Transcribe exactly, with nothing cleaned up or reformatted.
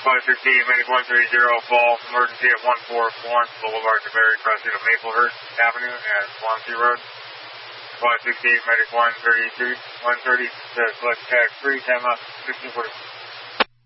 five sixty-eight, medic one thirty, fall, emergency at one four Florence Boulevard, DeBerry, crossing of Maplehurst Avenue at Swansea Road. five sixty-eight, medic one thirty-two, one thirty to select tag three, time out, sixteen forty.